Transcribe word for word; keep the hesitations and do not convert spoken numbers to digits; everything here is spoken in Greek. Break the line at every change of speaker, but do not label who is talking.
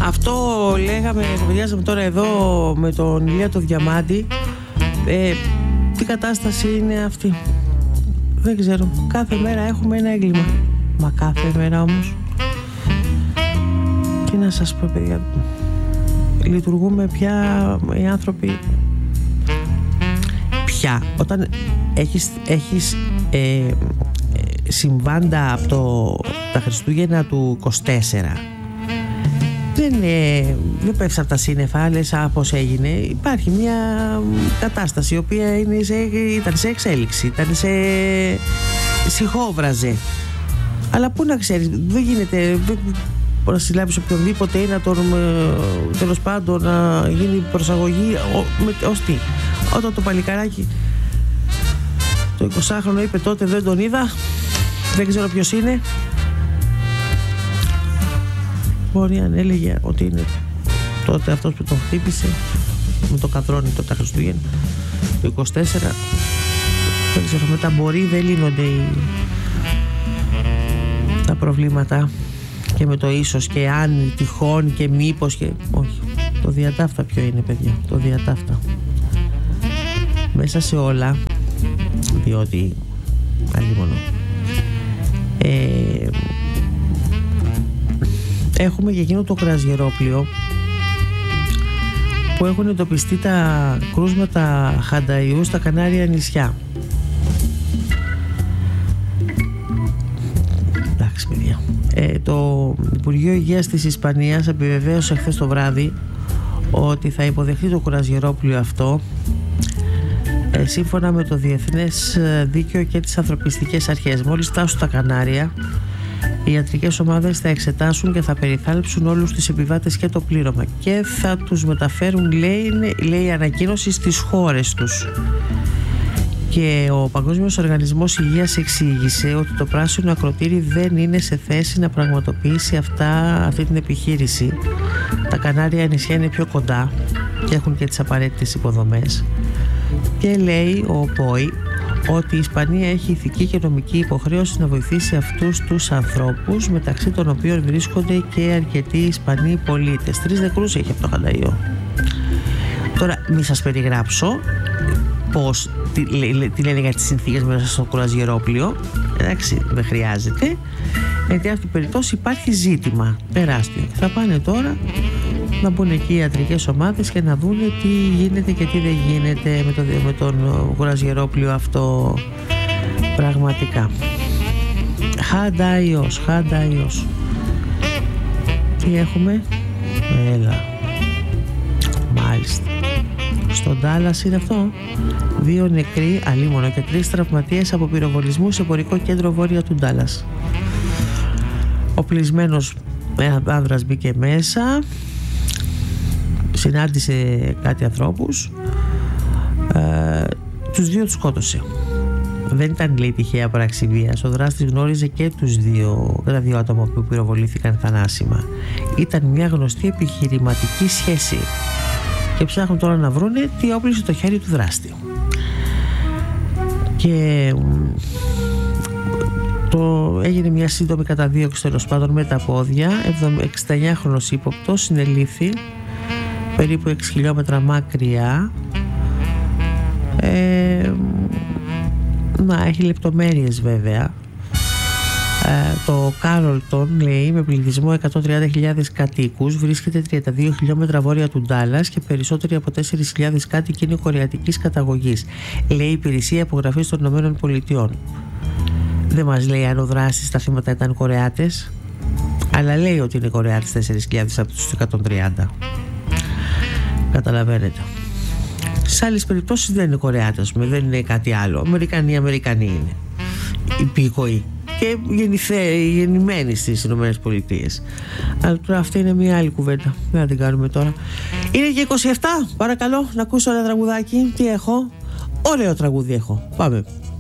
Αυτό λέγαμε, κουβεντιάζαμε τώρα εδώ με τον Ηλία το Διαμάντη. ε, Τι κατάσταση είναι αυτή? Δεν ξέρω. Κάθε μέρα έχουμε ένα έγκλημα. Μα κάθε μέρα όμως. Τι να σας πω, παιδιά, λειτουργούμε πια οι άνθρωποι. Πια όταν έχεις, έχεις ε, συμβάντα από το, τα Χριστούγεννα του είκοσι τέσσερα, δεν, ε, δεν πέφτει από τα σύννεφα, λες α, πώς έγινε. Υπάρχει μια κατάσταση η οποία είναι σε, ήταν σε εξέλιξη, ήταν σε σιγόβραζε. Αλλά πού να ξέρεις, δεν γίνεται να συλλάβεις οποιονδήποτε ή να τον, τέλος πάντων, να γίνει προσαγωγή ως τι. Όταν το παλικαράκι το εικοσάχρονο είπε τότε δεν τον είδα, δεν ξέρω ποιος είναι, μπορεί αν έλεγε ότι είναι τότε αυτός που τον χτύπησε με το κατρόνι τότε τα Χριστούγεννα το είκοσι τέσσερα, δεν ξέρω, μετά μπορεί, δεν λύνονται οι, τα προβλήματα και με το ίσως και αν τυχόν και μήπως και όχι. Το διατάφτα ποιο είναι, παιδιά, το διατάφτα μέσα σε όλα, διότι αλλήμωνο ε, έχουμε και εκείνο το κρασγερόπλιο που έχουν εντοπιστεί τα κρούσματα χανταϊού στα Κανάρια νησιά. Εντάξει, παιδιά, ε, το Υπουργείο Υγείας της Ισπανίας επιβεβαίωσε χθες το βράδυ ότι θα υποδεχτεί το κρασγερόπλιο αυτό ε, σύμφωνα με το Διεθνές Δίκαιο και τις ανθρωπιστικές αρχές. Μόλις φτάσουν στα Κανάρια, οι ιατρικές ομάδες θα εξετάσουν και θα περιθάλψουν όλους τους επιβάτες και το πλήρωμα και θα τους μεταφέρουν, λέει, λέει ανακοίνωση στις χώρες τους. Και ο Παγκόσμιος Οργανισμός Υγείας εξήγησε ότι το πράσινο ακροτήρι δεν είναι σε θέση να πραγματοποιήσει αυτά, αυτή την επιχείρηση. Τα Κανάρια νησιά είναι πιο κοντά και έχουν και τις απαραίτητες υποδομές. Και λέει ο ΠΟΗ ότι η Ισπανία έχει ηθική και νομική υποχρέωση να βοηθήσει αυτούς τους ανθρώπους, μεταξύ των οποίων βρίσκονται και αρκετοί Ισπανοί πολίτες. Τρεις νεκρούς έχει από το χανταϊό. Τώρα μην σας περιγράψω πώς, τι, τι λένε για τις συνθήκες μέσα στο κρουαζιερόπλιο. Εντάξει, δεν χρειάζεται. Γιατί αυτή την περίπτωση υπάρχει ζήτημα τεράστιο. Θα πάνε τώρα να μπουν εκεί οι ιατρικές ομάδες και να δούνε τι γίνεται και τι δεν γίνεται με, το, με τον κρουαζιερόπλιο αυτό. Πραγματικά χανταϊός, χανταϊός. Τι έχουμε? Έλα, μάλιστα, στον Ντάλλας είναι αυτό. Δύο νεκροί αλίμονο και τρεις τραυματίες από πυροβολισμού σε εμπορικό κέντρο βόρεια του Ντάλλας. Ο πλεισμένος άνδρας μπήκε μέσα, συνάντησε κάτι ανθρώπους, ε, τους δύο τους σκότωσε. Δεν ήταν, λέει, τυχαία πράξη βίας. Ο δράστης γνώριζε και τους δύο, τα δύο άτομα που πυροβολήθηκαν θανάσιμα. Ήταν μια γνωστή επιχειρηματική σχέση και ψάχνουν τώρα να βρούνε τι όπλησε το χέρι του δράστη. Και το έγινε μια σύντομη καταδίωξη, τέλος πάντων, με τα πόδια. εξηνταεννιάχρονος ύποπτος συνελήφθη περίπου έξι χιλιόμετρα μακριά. Ε, να, έχει λεπτομέρειες βέβαια. Ε, το Κάρολτον, λέει, με πληθυσμό εκατόν τριάντα χιλιάδες κατοίκους, βρίσκεται τριάντα δύο χιλιόμετρα βόρεια του Ντάλλας και περισσότεροι από τέσσερις χιλιάδες κάτοικοι είναι κορεατικής καταγωγής. Λέει η Υπηρεσία Απογραφής των Ηνωμένων Πολιτειών. Δεν μας λέει αν ο δράστης τα θύματα ήταν Κορεάτες, αλλά λέει ότι είναι Κορεάτες τέσσερις χιλιάδες από τους εκατόν τριάντα. Καταλαβαίνετε. Σε άλλες περιπτώσεις δεν είναι Κορεάτες, δεν είναι κάτι άλλο. Αμερικανοί, Αμερικανοί είναι. Υπηκοοί. Και γεννημένοι στις Ηνωμένες Πολιτείες. Αλλά τώρα αυτή είναι μια άλλη κουβέντα. Δεν θα την κάνουμε τώρα. Είναι και είκοσι επτά. Παρακαλώ να ακούσω ένα τραγουδάκι. Τι έχω? Ωραίο τραγούδι έχω. Πάμε.